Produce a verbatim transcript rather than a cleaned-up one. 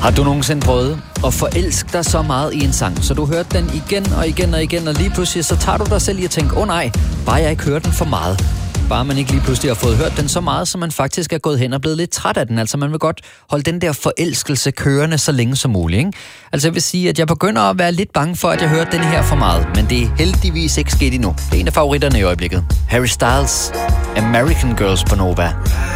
Har du nogensinde prøvet at forelske dig så meget i en sang, så du hørte den igen og igen og igen, og lige pludselig så tager du dig selv i at tænke, åh oh, nej, bare jeg ikke hører den for meget. Bare man ikke lige pludselig har fået hørt den så meget, så man faktisk er gået hen og blevet lidt træt af den. Altså man vil godt holde den der forelskelse kørende så længe som muligt, ikke? Altså jeg vil sige, at jeg begynder at være lidt bange for, at jeg hørte den her for meget. Men det er heldigvis ikke sket endnu. Det er en af favoritterne i øjeblikket. Harry Styles, American Girls på Nova.